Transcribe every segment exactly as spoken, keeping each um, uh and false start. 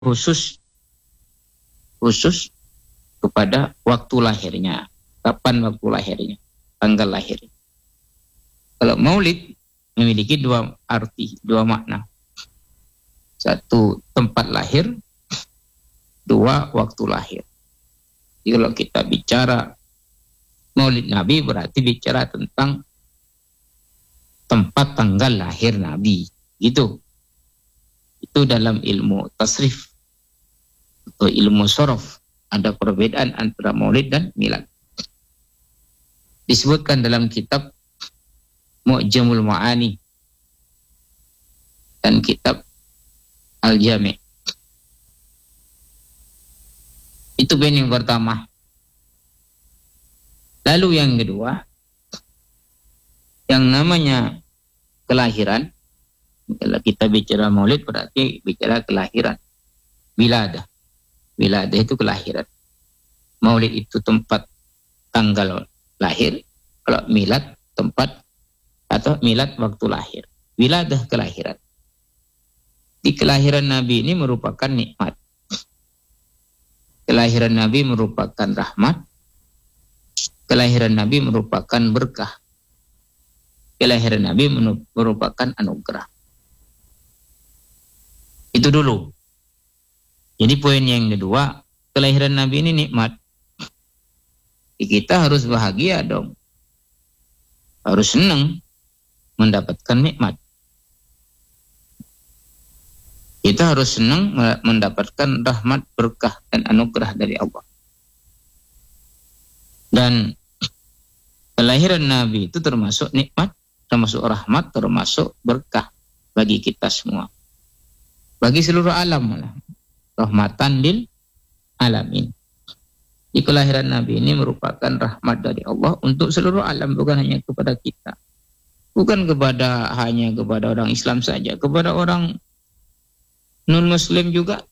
khusus khusus kepada waktu lahirnya. Kapan waktu lahirnya? Tanggal lahir. Kalau maulid memiliki dua arti, dua makna. Satu, tempat lahir. Dua, waktu lahir. Jadi kalau kita bicara maulid Nabi berarti bicara tentang tempat tanggal lahir Nabi. Gitu. Itu dalam ilmu tasrif atau ilmu sorof. Ada perbedaan antara maulid dan milad. Disebutkan dalam kitab Mu'jamul Ma'ani dan kitab Al-Jami'. Itu poin yang pertama. Lalu yang kedua, yang namanya kelahiran. Kalau kita bicara maulid berarti bicara kelahiran. Wiladah. Wiladah itu kelahiran. Maulid itu tempat tanggal lahir. Kalau milad tempat atau milad waktu lahir. Wiladah kelahiran. Di kelahiran Nabi ini merupakan nikmat. Kelahiran Nabi merupakan rahmat. Kelahiran Nabi merupakan berkah. Kelahiran Nabi merupakan anugerah. Itu dulu. Jadi poin yang kedua, kelahiran Nabi ini nikmat. Kita harus bahagia dong. Harus senang mendapatkan nikmat. Kita harus senang mendapatkan rahmat, berkah, dan anugerah dari Allah. Dan kelahiran Nabi itu termasuk nikmat, termasuk rahmat, termasuk berkah bagi kita semua. Bagi seluruh alam. Rahmatan lil alamin. Di kelahiran Nabi ini merupakan rahmat dari Allah untuk seluruh alam, bukan hanya kepada kita. Bukan kepada hanya kepada orang Islam saja, kepada orang non-Muslim juga.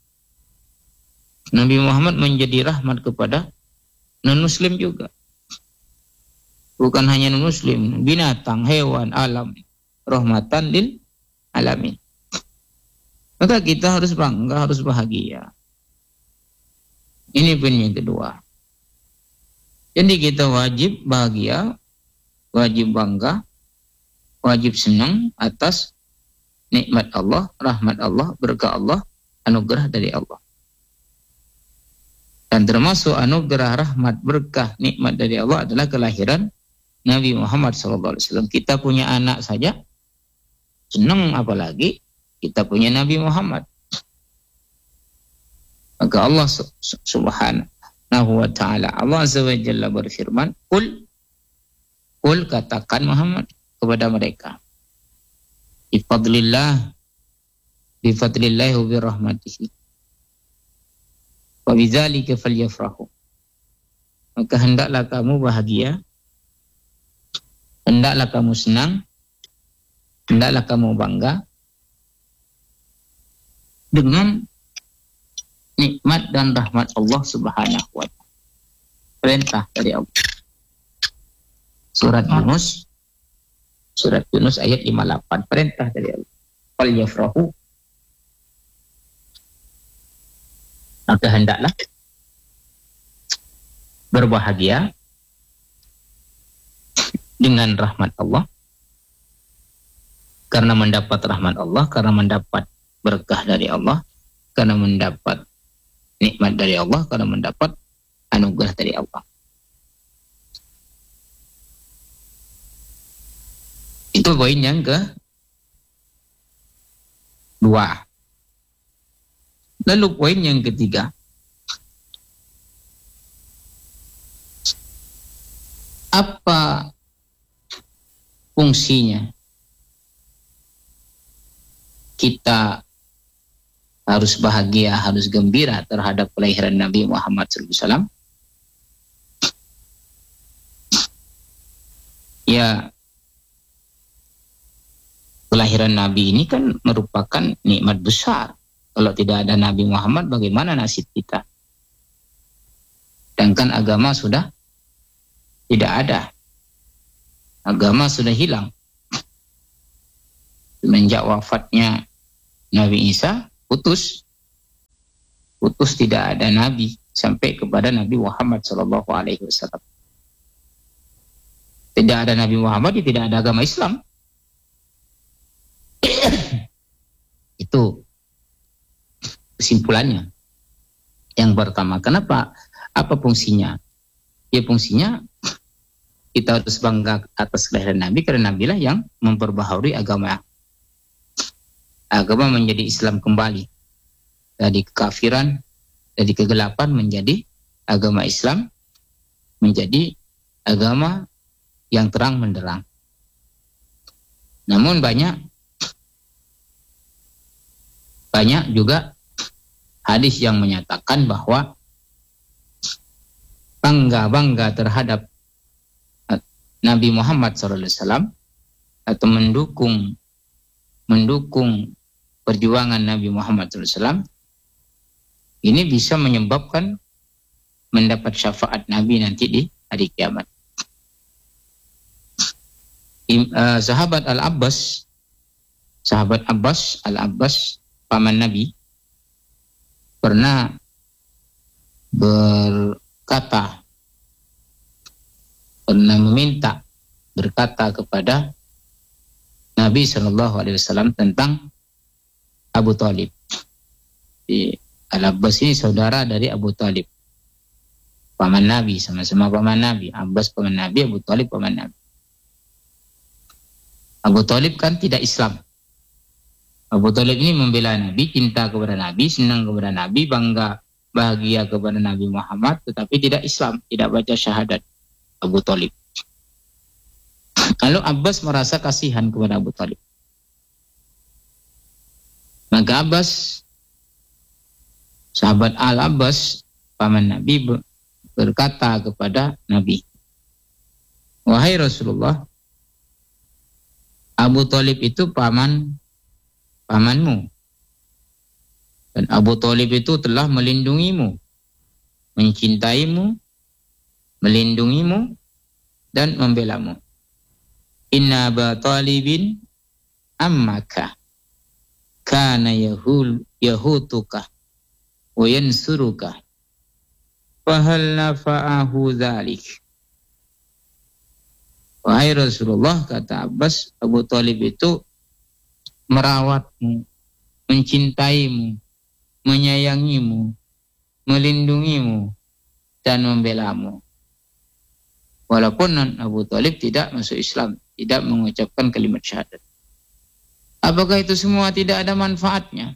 Nabi Muhammad menjadi rahmat kepada non-Muslim juga. Bukan hanya non-Muslim, binatang, hewan, alam. Rahmatan lil alamin. Maka kita harus bangga, harus bahagia. Ini poin yang kedua. Jadi kita wajib bahagia, wajib bangga, wajib senang atas nikmat Allah, rahmat Allah, berkah Allah, anugerah dari Allah. Dan termasuk anugerah, rahmat, berkah, nikmat dari Allah adalah kelahiran Nabi Muhammad shallallahu alaihi wasallam. Kita punya anak saja senang, apalagi kita punya Nabi Muhammad. Maka Allah subhanahu wa ta'ala, Allah azza wa jalla berfirman, Qul, Qul katakan Muhammad kepada mereka, Bifadlillah, Bifadlillahi wa birahmatihi, wa bidzalika falyafrahu. Maka hendaklah kamu bahagia, hendaklah kamu senang, hendaklah kamu bangga dengan nikmat dan rahmat Allah subhanahu wa ta'ala. Perintah dari Allah. Surat Yunus, Surat Yunus ayat lima puluh delapan. Perintah dari Allah. Fal yafrahu. Maka hendaklah berbahagia dengan rahmat Allah. Karena mendapat rahmat Allah, karena mendapat berkah dari Allah, karena mendapat nikmat dari Allah, karena mendapat anugerah dari Allah. Itu poin yang ke dua. Lalu poin yang ketiga, apa fungsinya kita harus bahagia, harus gembira terhadap kelahiran Nabi Muhammad shallallahu alaihi wasallam? Ya, kelahiran Nabi ini kan merupakan nikmat besar. Kalau tidak ada Nabi Muhammad, bagaimana nasib kita? Sedangkan agama sudah tidak ada. Agama sudah hilang. Semenjak wafatnya Nabi Isa, putus. putus tidak ada nabi sampai kepada Nabi Muhammad Shallallahu Alaihi Wasallam. Tidak ada Nabi Muhammad, tidak ada agama Islam. Itu kesimpulannya. Yang pertama, kenapa? Apa fungsinya? Ya fungsinya kita harus bangga atas kelahiran Nabi, karena Nabi lah yang memperbaharui agama. Agama menjadi Islam kembali. Dari kekafiran, dari kegelapan menjadi agama Islam, menjadi agama yang terang menderang. Namun banyak banyak juga hadis yang menyatakan bahwa bangga-bangga terhadap Nabi Muhammad shallallahu alaihi wasallam atau mendukung mendukung perjuangan Nabi Muhammad shallallahu alaihi wasallam ini bisa menyebabkan mendapat syafaat Nabi nanti di hari kiamat. Im, uh, sahabat Al-Abbas, sahabat Abbas, Al-Abbas, paman Nabi, pernah berkata, pernah meminta, berkata kepada Nabi Shallallahu Alaihi Wasallam tentang Abu Talib. Di Al-Abbas ini saudara dari Abu Talib, paman Nabi, sama-sama paman Nabi. Abbas paman Nabi, Abu Talib paman Nabi. Abu Talib kan tidak Islam. Abu Talib ini membela Nabi, cinta kepada Nabi, senang kepada Nabi, bangga, bahagia kepada Nabi Muhammad, tetapi tidak Islam, tidak baca syahadat. Abu Talib. Lalu Abbas merasa kasihan kepada Abu Talib. Maka Abbas, sahabat Al-Abbas, paman Nabi, berkata kepada Nabi, wahai Rasulullah, Abu Talib itu paman pamanmu, dan Abu Talib itu telah melindungimu, mencintaimu, melindungimu, dan membelamu. Inna Aba Talibin ammaka kana yahul yahutuka wa yansuruka fahal nafa'ahu dhalik. Wahai Rasulullah, kata Abbas, Abu Talib itu merawatmu, mencintaimu, menyayangimu, melindungimu, dan membelamu. Walaupun Abu Talib tidak masuk Islam, tidak mengucapkan kalimat syahadat. Apakah itu semua tidak ada manfaatnya?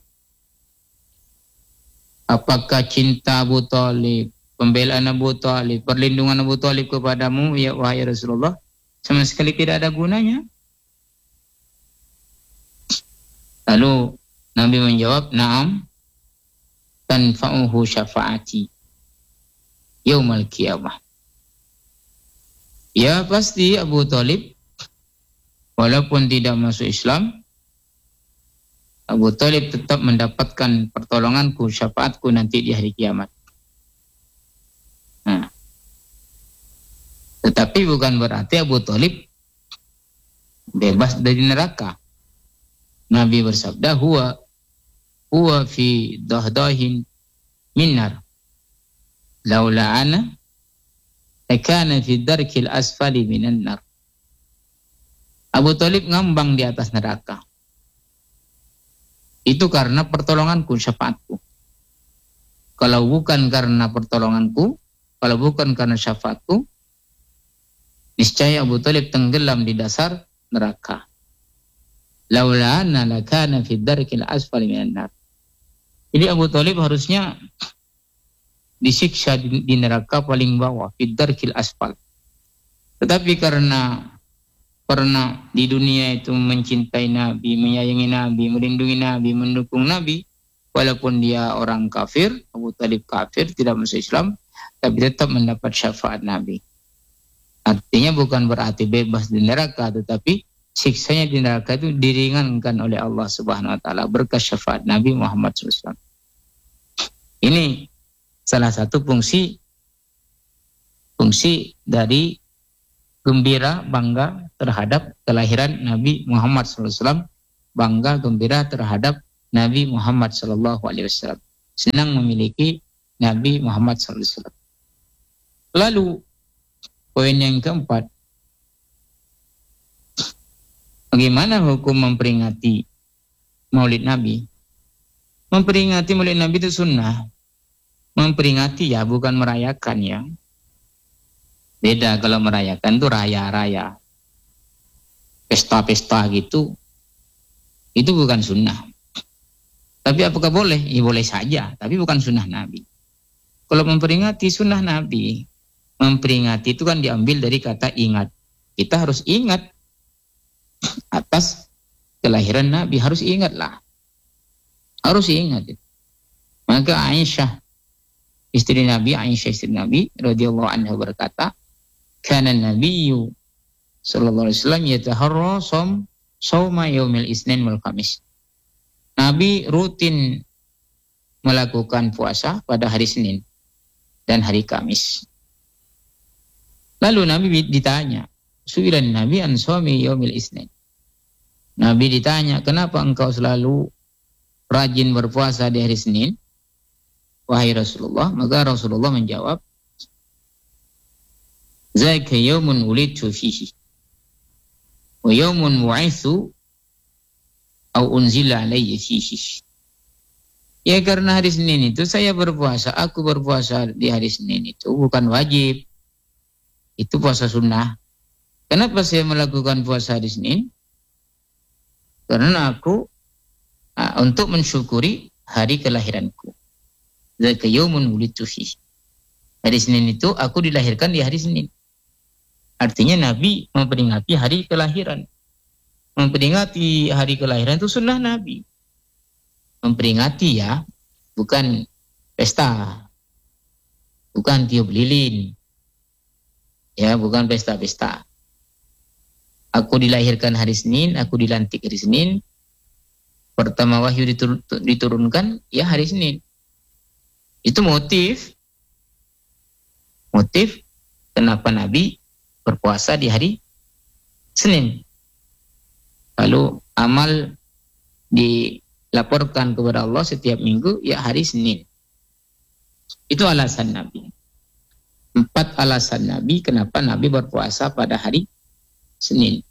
Apakah cinta Abu Talib, pembelaan Abu Talib, perlindungan Abu Talib kepadamu, ya wahai Rasulullah, sama sekali tidak ada gunanya? Lalu Nabi menjawab, na'am tanfa'uhu syafaati yaumal qiyamah. Ya pasti Abu Talib walaupun tidak masuk Islam, Abu Talib tetap mendapatkan pertolonganku, syafaatku nanti di hari kiamat. Nah, tetapi bukan berarti Abu Talib bebas dari neraka. Nabi bersabda, huwa huwa fi dahdahin minnar laula ana lakana fi darkil asfali minan nar. Abu Talib ngambang di atas neraka. Itu karena pertolonganku, syafaatku. Kalau bukan karena pertolonganku, kalau bukan karena syafaatku, niscaya Abu Talib tenggelam di dasar neraka. Laula anna lakana fi darkil asfali minan nar. Jadi Abu Talib harusnya disiksa di, di neraka paling bawah, fi darkil asfal. Tetapi karena pernah di dunia itu mencintai Nabi, menyayangi Nabi, melindungi Nabi, mendukung Nabi, walaupun dia orang kafir, Abu Talib kafir, tidak masuk Islam, tapi tetap mendapat syafaat Nabi. Artinya bukan berarti bebas di neraka, tetapi siksanya di neraka itu diringankan oleh Allah Subhanahu Wa Taala berkat syafaat Nabi Muhammad shallallahu alaihi wasallam. Ini salah satu fungsi fungsi dari gembira, bangga terhadap kelahiran Nabi Muhammad shallallahu alaihi wasallam, bangga gembira terhadap Nabi Muhammad shallallahu alaihi wasallam. senang memiliki Nabi Muhammad sallallahu alaihi wasallam. Lalu poin yang keempat, bagaimana hukum memperingati Maulid Nabi? Memperingati Maulid Nabi itu sunnah. Memperingati ya, bukan merayakan ya. Beda kalau merayakan itu raya-raya, pesta-pesta gitu. Itu bukan sunnah. Tapi apakah boleh? Ya boleh saja, tapi bukan sunnah Nabi. Kalau memperingati sunnah Nabi, memperingati itu kan diambil dari kata ingat. Kita harus ingat atas kelahiran Nabi, harus ingatlah. Harus ingat. Maka Aisyah, istri Nabi, Aisyah istri Nabi radhiyallahu anha berkata, "Kana Nabiyyu sallallahu alaihi wasallam yataharra shaum shauma yaumil Isnin wal Khamis." Nabi rutin melakukan puasa pada hari Senin dan hari Kamis. Lalu Nabi ditanya, "Su'ilan Nabi an shaumi yaumil Isnin." Nabi ditanya, "Kenapa engkau selalu rajin berpuasa di hari Senin, wahai Rasulullah?" Maka Rasulullah menjawab, "Zaka yaumun wulidtu fihi wa yaumun bu'itsu au unzila alayya fihi." Ya, karena hari Senin itu saya berpuasa, aku berpuasa di hari Senin itu bukan wajib. Itu puasa sunnah. Kenapa saya melakukan puasa hari Senin? Karena aku uh, untuk mensyukuri hari kelahiranku. Zaka yaumun wulidtu fihi. Hari Senin itu aku dilahirkan di hari Senin. Artinya Nabi memperingati hari kelahiran. Memperingati hari kelahiran itu sunnah Nabi. Memperingati ya, bukan pesta. Bukan tiup lilin. Ya, bukan pesta-pesta. Aku dilahirkan hari Senin, aku dilantik hari Senin. Pertama wahyu ditur- diturunkan, ya hari Senin. Itu motif. Motif kenapa Nabi berpuasa di hari Senin. Lalu amal dilaporkan kepada Allah setiap minggu, ya hari Senin. Itu alasan Nabi. Empat alasan Nabi kenapa Nabi berpuasa pada hari Senin.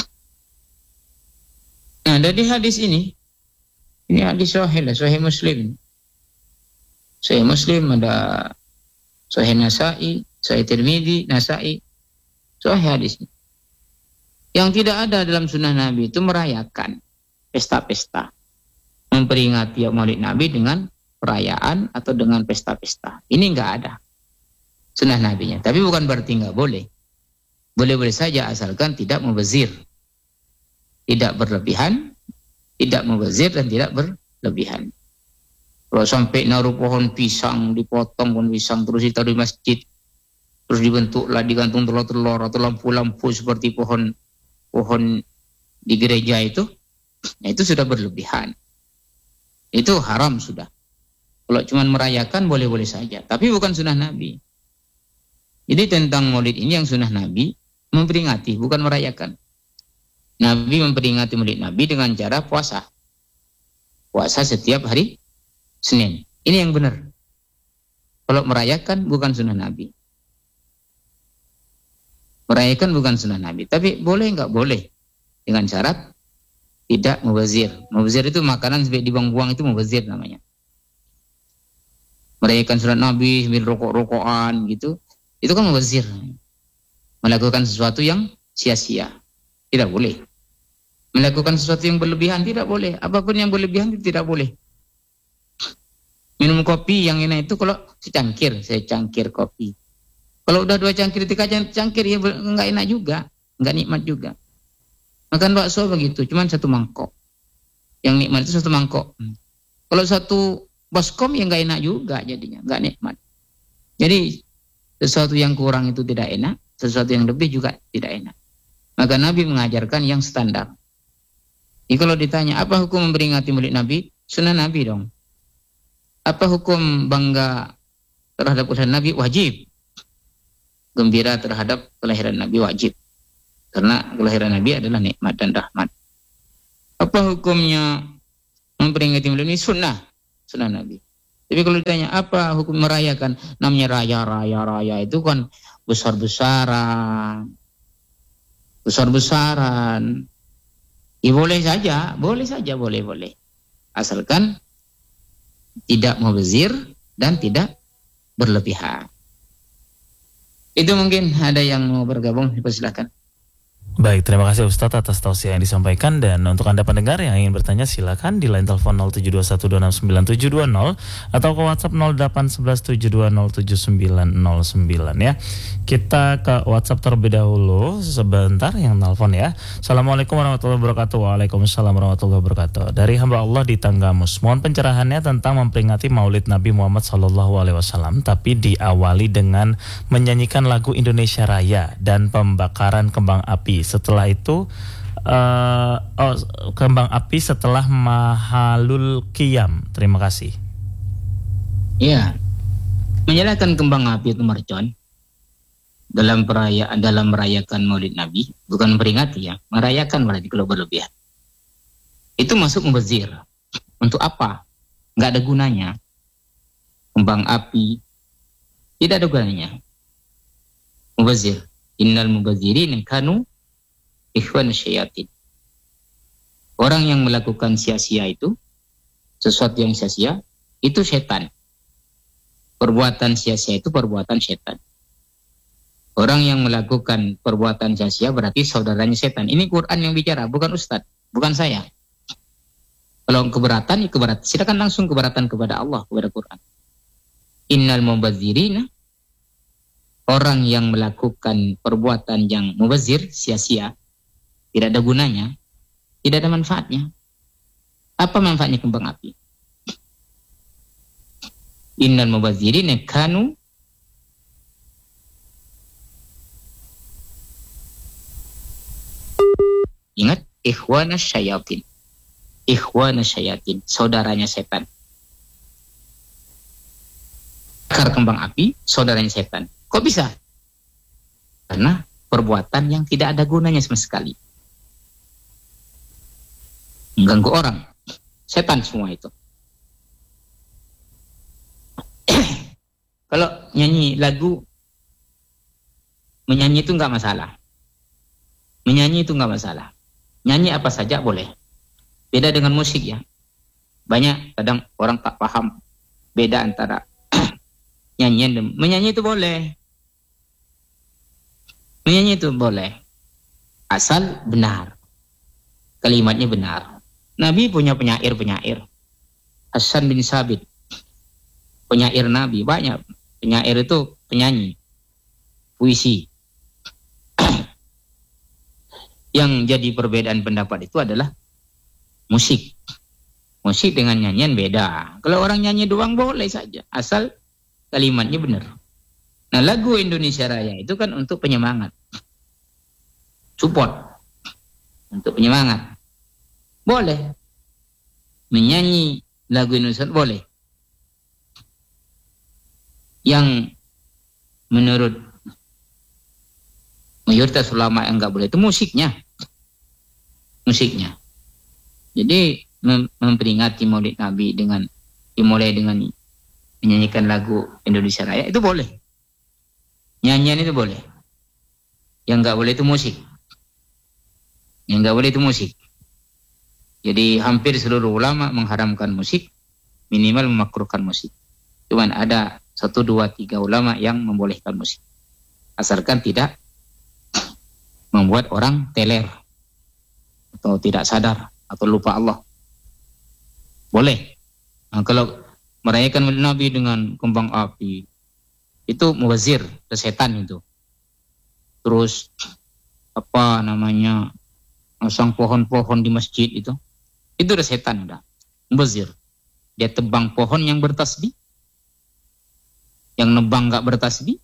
Nah, dari hadis ini, ini hadis sahih lah, sahih Muslim. Sahih Muslim ada sahih Nasa'i, sahih Tirmidzi, Nasa'i, sahih hadis. Yang tidak ada dalam sunnah Nabi itu merayakan pesta-pesta, memperingati Maulid Nabi dengan perayaan atau dengan pesta-pesta. Ini enggak ada sunnah Nabinya. Tapi bukan berarti enggak boleh. Boleh-boleh saja asalkan tidak mubazir. Tidak berlebihan, tidak mubazir dan tidak berlebihan. Kalau sampai naruh pohon pisang, dipotong pohon pisang, terus ditaruh di masjid, terus dibentuklah, digantung telur-telur atau lampu-lampu seperti pohon pohon di gereja itu, nah itu sudah berlebihan. Itu haram sudah. Kalau cuma merayakan boleh-boleh saja, tapi bukan sunnah Nabi. Jadi tentang Maulid ini yang sunnah Nabi memperingati, bukan merayakan. Nabi memperingati Maulid Nabi dengan cara puasa. Puasa setiap hari Senin. Ini yang benar. Kalau merayakan bukan sunnah Nabi. Merayakan bukan sunnah Nabi. Tapi boleh enggak? Boleh. Dengan syarat tidak mubazir. Mubazir itu makanan sampai dibuang-buang, itu mubazir namanya. Merayakan sunnah Nabi sambil rokok-rokokan gitu, itu kan mubazir. Melakukan sesuatu yang sia-sia. Tidak boleh. Melakukan sesuatu yang berlebihan tidak boleh. Apapun yang berlebihan itu tidak boleh. Minum kopi yang enak itu kalau secangkir, saya cangkir kopi. Kalau udah dua cangkir, tiga cangkir ya enggak enak juga, enggak nikmat juga. Makan bakso begitu, cuman satu mangkok. Yang nikmat itu satu mangkok. Kalau satu baskom ya enggak enak juga jadinya, enggak nikmat. Jadi sesuatu yang kurang itu tidak enak, sesuatu yang lebih juga tidak enak. Maka Nabi mengajarkan yang standar. Jadi kalau ditanya, apa hukum memperingati Maulid Nabi? Sunnah Nabi dong. Apa hukum bangga terhadap kelahiran Nabi? Wajib. Gembira terhadap kelahiran Nabi wajib. Karena kelahiran Nabi adalah nikmat dan rahmat. Apa hukumnya memperingati Maulid Nabi? Sunnah. Sunnah Nabi. Tapi kalau ditanya apa hukum merayakan, namanya raya-raya-raya itu kan besar-besaran, besar-besaran. Ya boleh saja, boleh saja, boleh-boleh. Asalkan tidak mubazir dan tidak berlebihan. Itu mungkin ada yang mau bergabung, silakan. Baik, terima kasih Ustadz atas tausiah yang disampaikan. Dan untuk Anda pendengar yang ingin bertanya, silakan di line telepon nol tujuh dua satu dua enam sembilan tujuh dua nol atau ke WhatsApp nol delapan satu satu tujuh dua nol tujuh sembilan nol sembilan ya. Kita ke WhatsApp terlebih dahulu sebentar yang telepon ya. Assalamualaikum warahmatullahi wabarakatuh. Waalaikumsalam warahmatullahi wabarakatuh. Dari hamba Allah di Tanggamus. Mohon pencerahannya tentang memperingati Maulid Nabi Muhammad Sallallahu Alaihi Wasallam, tapi diawali dengan menyanyikan lagu Indonesia Raya dan pembakaran kembang api. Setelah itu uh, oh, kembang api setelah Mahalul Qiyam. Terima kasih. Iya, menyalakan kembang api itu mercon dalam perayaan, dalam merayakan Maulid Nabi, bukan memperingati ya, merayakan berarti kalau berlebihan. Itu masuk mubazir. Untuk apa? Nggak ada gunanya. Kembang api tidak ada gunanya. Mubazir. Innal mubazirin kanu ikhwan syayatin. Orang yang melakukan sia-sia itu, sesuatu yang sia-sia, itu setan. Perbuatan sia-sia itu perbuatan setan. Orang yang melakukan perbuatan sia-sia berarti saudaranya setan. Ini Quran yang bicara, bukan Ustadz, bukan saya. Kalau keberatan, ya keberatan. Silakan langsung keberatan kepada Allah, kepada Quran. Innal mubazirina, orang yang melakukan perbuatan yang mubazir, sia-sia, tidak ada gunanya, tidak ada manfaatnya. Apa manfaatnya kembang api? Innal mubazirina kanu ingat, ikhwana syayatin. Ikhwana syayatin, saudaranya setan. Bakar kembang api, saudaranya setan. Kok bisa? Karena perbuatan yang tidak ada gunanya sama sekali. Mengganggu orang. Setan semua itu. Kalau nyanyi lagu, menyanyi itu nggak masalah. Menyanyi itu nggak masalah. Nyanyi apa saja boleh. Beda dengan musik ya. Banyak kadang orang tak paham beda antara nyanyian dan menyanyi itu boleh. Menyanyi itu boleh. Asal benar. Kalimatnya benar. Nabi punya penyair-penyair. Hasan bin Sabit. Penyair Nabi banyak. Penyair itu penyanyi. Puisi. Yang jadi perbedaan pendapat itu adalah musik. Musik dengan nyanyian beda. Kalau orang nyanyi doang boleh saja. Asal kalimatnya benar. Nah, lagu Indonesia Raya itu kan untuk penyemangat. Support. Untuk penyemangat. Boleh. Menyanyi lagu Indonesia boleh. Yang menurut mayoritas ulama yang nggak boleh itu musiknya. Musiknya. Jadi mem- memperingati Maulid Nabi dengan dimulai dengan menyanyikan lagu Indonesia Raya itu boleh. Nyanyian itu boleh. Yang nggak boleh itu musik. Yang nggak boleh itu musik. Jadi hampir seluruh ulama mengharamkan musik, minimal memakruhkan musik. Cuman ada satu, dua, tiga ulama yang membolehkan musik. Asalkan tidak membuat orang teler atau tidak sadar atau lupa Allah. Boleh. Nah, kalau merayakan Maulid Nabi dengan kembang api, itu mubazir, setan itu. Terus apa namanya, masang pohon-pohon di masjid itu, itu udah setan udah. Mubazir. Dia tebang pohon yang bertasbih, yang nebang nggak bertasbih.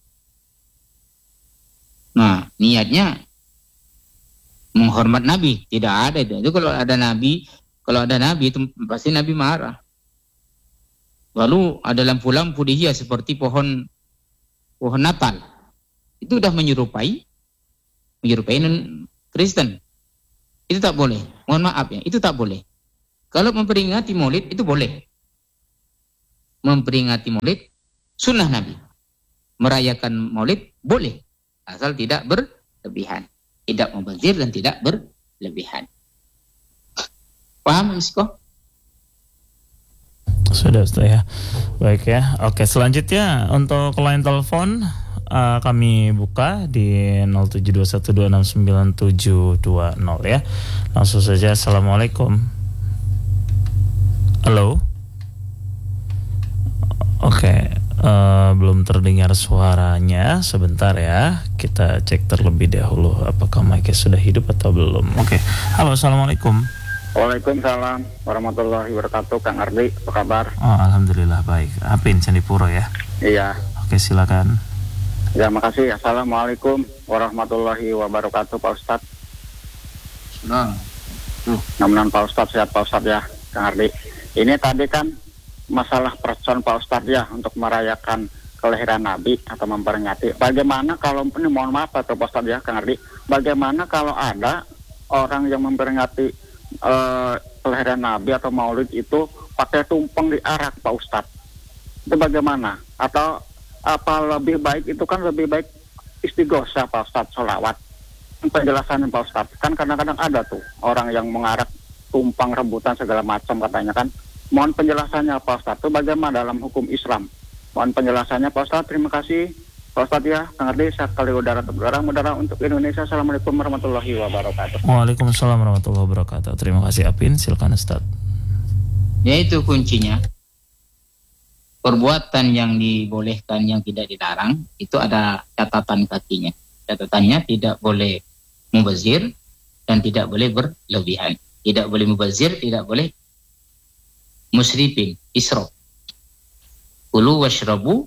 Nah, niatnya menghormat Nabi, tidak ada itu. Itu kalau ada Nabi, kalau ada Nabi itu pasti Nabi marah. Lalu ada lampu-lampu dihias seperti pohon pohon Natal. Itu sudah menyerupai menyerupai Kristen. Itu tak boleh. Mohon maaf ya, itu tak boleh. Kalau memperingati Maulid itu boleh. memperingati Maulid sunnah Nabi. Merayakan Maulid boleh, asal tidak berlebihan, tidak mubazir dan tidak berlebihan. Paham, Isko? Sudah, Ustaz ya. Baik ya. Oke, selanjutnya untuk line telepon uh, kami buka di nol tujuh dua satu dua enam sembilan tujuh dua nol ya. Langsung saja. Assalamualaikum. Halo. Oke, uh, belum terdengar suaranya. Sebentar ya. Kita cek terlebih dahulu apakah mic-nya sudah hidup atau belum. Oke. Halo, Assalamualaikum. Waalaikumsalam warahmatullahi wabarakatuh. Kang Ardi, apa kabar? Oh, alhamdulillah baik. Apin Candipuro ya. Iya. Oke, silakan. Ya, makasih. Assalamualaikum warahmatullahi wabarakatuh, Pak Ustadz. Nah, Mudah-mudahan Pak Ustadz sehat, Pak Ustadz ya, Kang Ardi. Ini tadi kan masalah person Pak Ustadz ya untuk merayakan kelahiran Nabi atau memperingati. Bagaimana kalau ini mohon maaf atau Pak Ustadz ya, Kang Ardi. Bagaimana kalau ada orang yang memperingati Uh, kelahiran Nabi atau Maulid itu pakai tumpeng di arak, Pak Ustadz? Itu bagaimana? Atau apa lebih baik itu kan lebih baik istighosah, Pak Ustadz, sholawat? Penjelasannya Pak Ustadz, kan kadang-kadang ada tuh orang yang mengarak tumpang rebutan segala macam katanya kan. Mohon penjelasannya Pak Ustadz, itu bagaimana dalam hukum Islam? Mohon penjelasannya Pak Ustadz, terima kasih Pak Ustadz ya, Kang Ardi, sehat kali udara udara udara untuk Indonesia. Assalamualaikum warahmatullahi wabarakatuh. Waalaikumsalam warahmatullahi wabarakatuh. Terima kasih Apin, silakan Ustaz. ya itu kuncinya. Perbuatan yang dibolehkan, yang tidak dilarang, itu ada catatan kakinya. Catatannya tidak boleh mubazir dan tidak boleh berlebihan. Tidak boleh mubazir, tidak boleh musrifin, israf. Kulu washrabu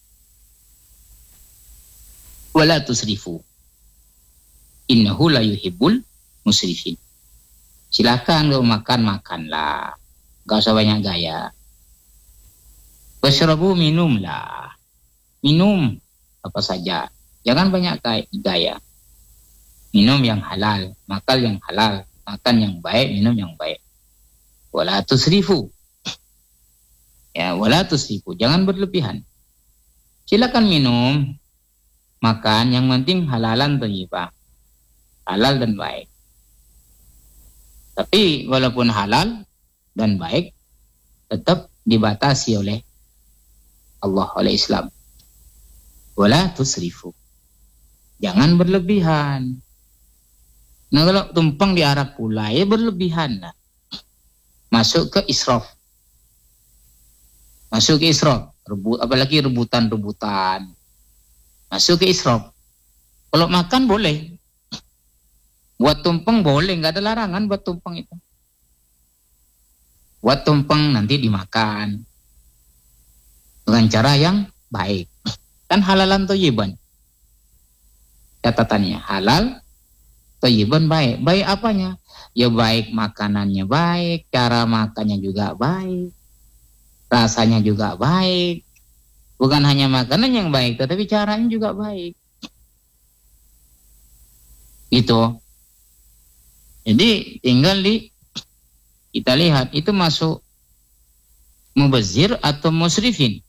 wala tusrifu innahu la yuhibbul musrifin. Silakan lo makan, makanlah, gak usah banyak gaya. Washrabu, minumlah, minum apa saja, jangan banyak gaya. Minum yang halal, makan yang halal, makan yang baik, minum yang baik. Wala tusrifu, ya wala tusrifu, jangan berlebihan. Silakan minum, makan, yang penting halalan thayyibah, halal dan baik. Tapi walaupun halal dan baik, tetap dibatasi oleh Allah, oleh Islam. Wala tusrifu, jangan berlebihan. Nah kalau tumpang di arak pula, ya berlebihan lah. Masuk ke israf. Masuk ke israf, rebut, apalagi rebutan-rebutan. Masuk ke israf. Kalau makan boleh, buat tumpeng boleh, nggak ada larangan buat tumpeng itu. Buat tumpeng nanti dimakan dengan cara yang baik. Kan halalan thayyiban. Catatannya halal, thayyiban baik. Baik apanya? Ya baik makanannya baik, cara makannya juga baik, rasanya juga baik. Bukan hanya makanan yang baik, tetapi caranya juga baik. Itu. Jadi tinggal di kita lihat itu masuk mubazir atau musrifin.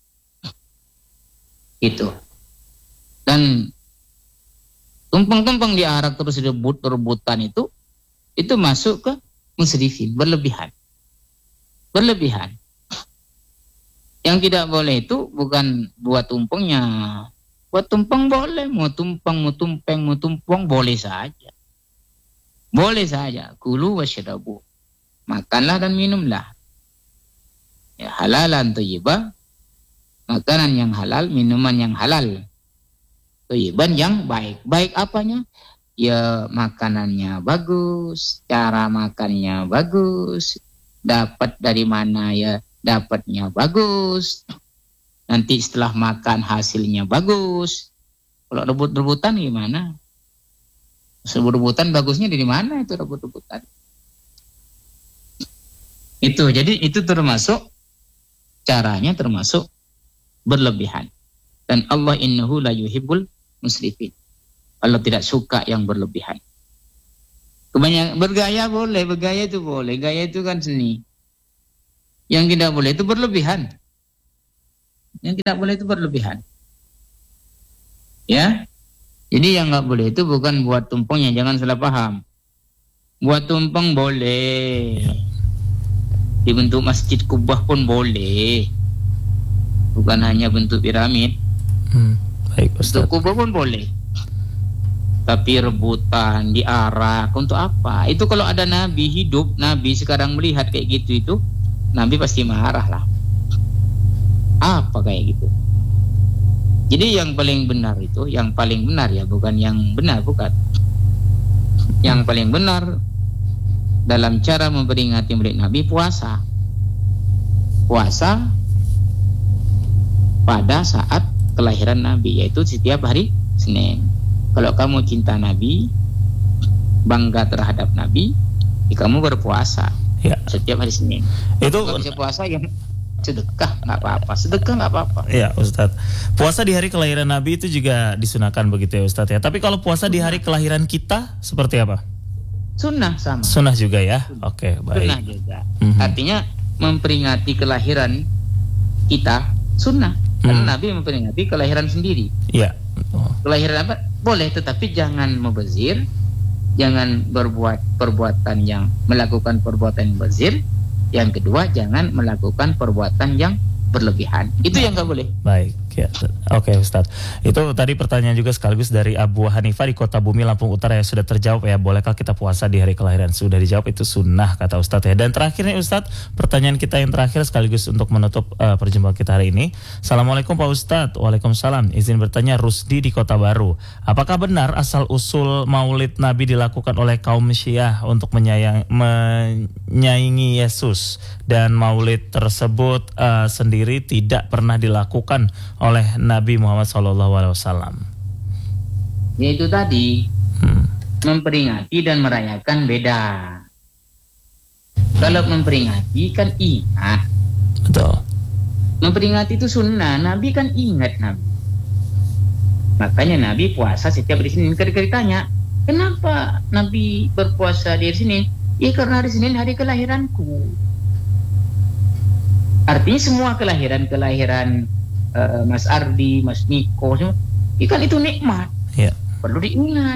Itu. Dan tumpeng-tumpeng di arak terus rebut-rebutan itu, itu masuk ke musrifin, berlebihan. Berlebihan. Yang tidak boleh itu bukan buat tumpengnya. Buat tumpeng boleh, mau tumpeng, mau tumpeng, mau tumpeng boleh saja. Boleh saja. Kulu wasyrabu, makanlah dan minumlah. Ya, halalan thayyibah, makanan yang halal, minuman yang halal. Thayyiban yang baik. Baik apanya? Ya makanannya bagus, cara makannya bagus, dapat dari mana ya dapatnya bagus, nanti setelah makan hasilnya bagus. Kalau rebut-rebutan gimana? Rebut-rebutan bagusnya dari mana itu rebut-rebutan? Itu, jadi itu termasuk caranya, termasuk berlebihan. Dan Allah innahu la yuhibbul musrifin. Allah tidak suka yang berlebihan. Kebanyakan bergaya boleh, bergaya itu boleh, gaya itu kan seni. Yang tidak boleh itu berlebihan. Yang tidak boleh itu berlebihan. Ya. Jadi yang nggak boleh itu bukan buat tumpengnya, jangan salah paham. Buat tumpeng boleh. Dibentuk masjid kubah pun boleh. Bukan hanya bentuk piramid. Hmm, baik Ustaz. Bentuk kubah pun boleh. Tapi rebutan, diarak, untuk apa? Itu kalau ada Nabi hidup, Nabi sekarang melihat kayak gitu itu, Nabi pasti marah lah. Apa kayak gitu? Jadi yang paling benar itu, yang paling benar ya, bukan yang benar, bukan. Yang paling benar dalam cara memperingati Maulid Nabi, puasa. Puasa pada saat kelahiran Nabi, yaitu setiap hari Senin. Kalau kamu cinta Nabi, bangga terhadap Nabi, ya kamu berpuasa Ya. setiap hari Senin. Itu Kalau bisa puasa yang sedekah nggak apa-apa, sedekah nggak apa-apa. ya Ustadz. Puasa di hari kelahiran Nabi itu juga disunahkan begitu ya Ustadz ya. Tapi kalau puasa di hari kelahiran kita seperti apa? Sunnah sama. Sunnah juga ya. Oke, baik. Sunnah juga. Mhm. Artinya memperingati kelahiran kita sunnah. Karena Hmm. Nabi memperingati kelahiran sendiri. Iya. Oh. Kelahiran apa? Boleh, tetapi jangan mubazir, jangan berbuat perbuatan yang melakukan perbuatan yang mubazir. Yang kedua, jangan melakukan perbuatan yang berlebihan. Itu yang nggak boleh. Baik, ya. Oke Ustadz. Itu tadi pertanyaan juga sekaligus dari Abu Hanifah di Kota Bumi, Lampung Utara yang sudah terjawab ya. Bolehkah kita puasa di hari kelahiran? Sudah dijawab, itu sunnah kata Ustadz ya. Dan terakhirnya Ustadz, pertanyaan kita yang terakhir sekaligus untuk menutup uh, perjumpaan kita hari ini. Assalamualaikum Pak Ustadz. Waalaikumsalam. Izin bertanya, Rusdi di Kota Baru. Apakah benar asal usul Maulid Nabi dilakukan oleh kaum Syiah untuk menyayang, menyaingi Yesus, dan Maulid tersebut uh, sendiri tidak pernah dilakukan oleh Nabi Muhammad shallallahu alaihi wasallam? Yaitu tadi, Hmm. memperingati dan merayakan beda. Kalau memperingati kan ingat. Betul. Memperingati itu sunnah. Nabi kan ingat Nabi. Makanya Nabi puasa setiap hari Senin. Ketika ditanya, kenapa Nabi berpuasa di hari Senin? Ya karena hari Senin hari kelahiranku. Artinya semua kelahiran-kelahiran uh, Mas Ardi, Mas Niko, semua, ikan itu nikmat. Ya. Perlu diingat,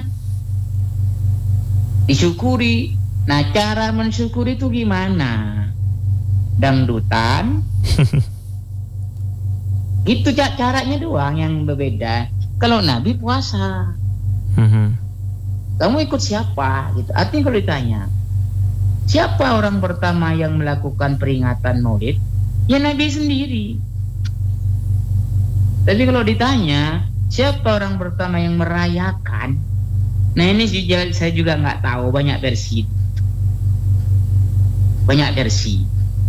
disyukuri. Nah, cara mensyukuri itu gimana? Dangdutan. Itu caranya doang yang berbeda. Kalau Nabi puasa, Mhm. kamu ikut siapa? Gitu. Artinya kalau ditanya, siapa orang pertama yang melakukan peringatan Maulid? Ya Nabi sendiri. Tapi kalau ditanya, siapa orang pertama yang merayakan? Nah ini juga, saya juga nggak tahu, banyak versi. Banyak versi.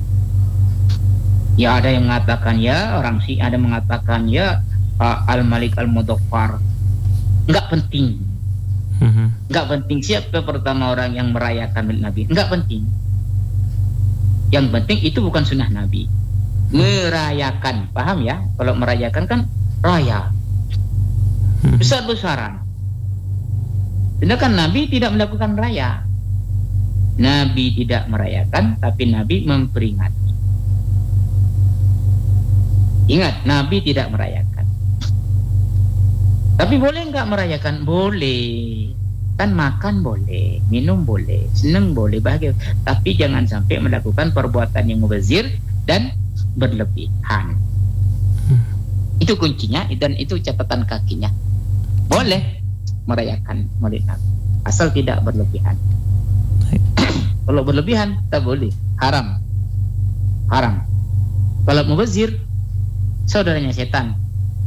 Ya ada yang mengatakan ya orang Syiah, ada yang mengatakan ya uh, Al-Malik Al-Mudaffar. Nggak penting. Mhm. Nggak penting siapa pertama orang yang merayakan Maulid Nabi. Nggak penting. Yang penting itu bukan sunnah Nabi. Merayakan, paham ya? Kalau merayakan kan raya, besar-besaran. Sedangkan Nabi tidak melakukan raya. Nabi tidak merayakan, tapi Nabi memperingati. Ingat, Nabi tidak merayakan. Tapi boleh nggak merayakan? Boleh. Kan makan boleh, minum boleh, seneng boleh, bahagia. Tapi jangan sampai melakukan perbuatan yang mubazir dan berlebihan. Itu kuncinya dan itu catatan kakinya. Boleh merayakan Maulid Nabi asal tidak berlebihan. Kalau berlebihan tak boleh, haram. Haram. Kalau mubazir, saudaranya setan.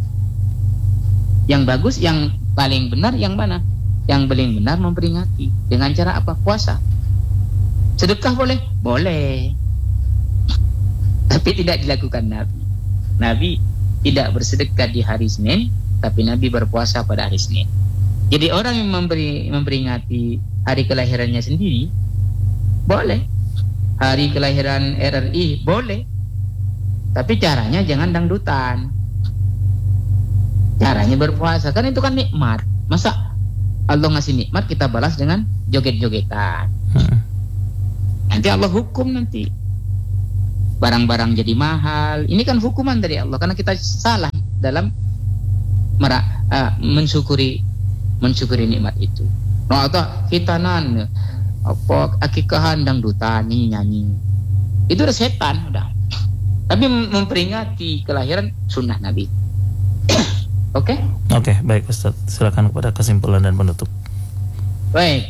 Yang bagus, yang paling benar yang mana? Yang paling benar memperingati dengan cara apa? Puasa. Sedekah boleh? Boleh. Tapi tidak dilakukan Nabi. Nabi tidak bersedekah di hari Senin, tapi Nabi berpuasa pada hari Senin. Jadi orang yang memberi, memperingati hari kelahirannya sendiri, boleh. Hari kelahiran R R I, boleh. Tapi caranya jangan dangdutan. Caranya berpuasa, kan itu kan nikmat. Masa Allah ngasih nikmat kita balas dengan joget-jogetan? Nanti Allah hukum nanti. barang-barang jadi mahal. Ini kan hukuman dari Allah karena kita salah dalam mera, uh, mensyukuri mensyukuri nikmat itu. Nah, atau hitanan apa akikahan dangdutani nyanyi. Itu udah setan udah. Tapi memperingati kelahiran sunnah Nabi. Oke? Okay? Oke, okay, baik Ustaz. Silakan kepada kesimpulan dan penutup. Baik.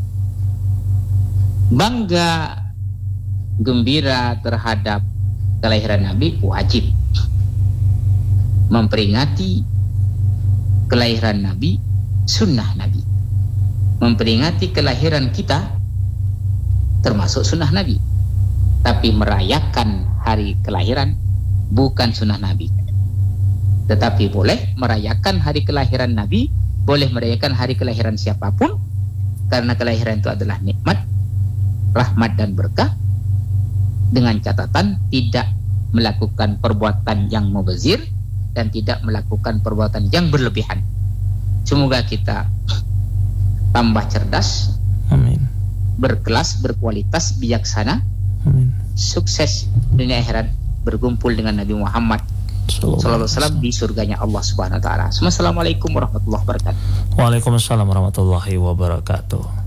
Bangga gembira terhadap kelahiran Nabi wajib. Memperingati kelahiran Nabi sunnah Nabi. Memperingati kelahiran kita termasuk sunnah Nabi. Tapi merayakan hari kelahiran bukan sunnah Nabi. Tetapi boleh merayakan hari kelahiran Nabi, boleh merayakan hari kelahiran siapapun, karena kelahiran itu adalah nikmat, rahmat dan berkah, dengan catatan tidak melakukan perbuatan yang mubazir dan tidak melakukan perbuatan yang berlebihan. Semoga kita tambah cerdas, amin, berkelas, berkualitas, bijaksana, amin, sukses dunia akhirat, berkumpul dengan Nabi Muhammad sallallahu alaihi wasallam di surganya Allah Subhanahu wa taala. Assalamualaikum warahmatullahi wabarakatuh. Waalaikumsalam warahmatullahi wabarakatuh.